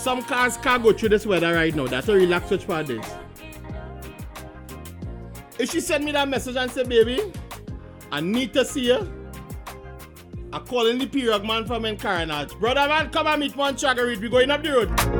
some cars can't go through this weather right now. That's a relax which part is. If she send me that message and say, baby, I need to see you, I'm calling the P-Rock man from Encarnage. Brother man, come and meet me on Chagarit. We're going up the road.